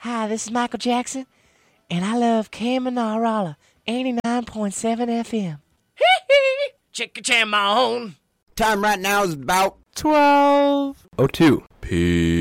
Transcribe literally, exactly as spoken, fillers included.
Hi, this is Michael Jackson, and I love Kamanarala, eighty-nine point seven F M. Check your jam on. Time right now is about twelve oh two. Peace.